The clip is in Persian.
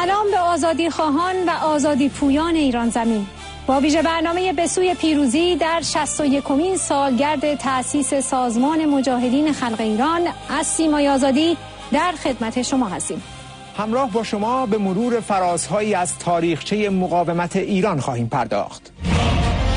سلام به آزادی خواهان و آزادی پویان ایران زمین. با ویژه برنامه به سوی پیروزی در 61مین سالگرد تأسیس سازمان مجاهدین خلق ایران از سیمای آزادی در خدمت شما هستیم. همراه با شما به مرور فرازهایی از تاریخچه مقاومت ایران خواهیم پرداخت.